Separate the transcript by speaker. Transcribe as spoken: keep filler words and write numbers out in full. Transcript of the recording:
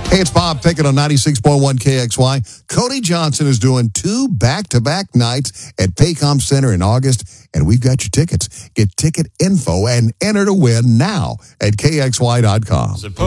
Speaker 1: Hey, it's Bob Pickett on ninety-six point one K X Y. Cody Johnson is doing two back-to-back nights at Paycom Center in August, and we've got your tickets. Get ticket info and enter to win now at K X Y dot com.